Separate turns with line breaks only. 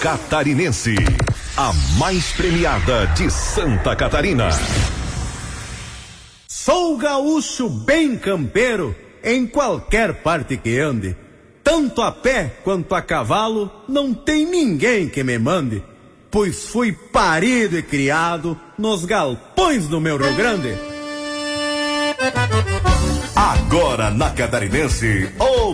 Catarinense, a mais premiada de Santa Catarina.
Sou gaúcho bem campeiro, em qualquer parte que ande. Tanto a pé quanto a cavalo, não tem ninguém que me mande. Pois fui parido e criado nos galpões do meu Rio Grande.
Agora na Catarinense,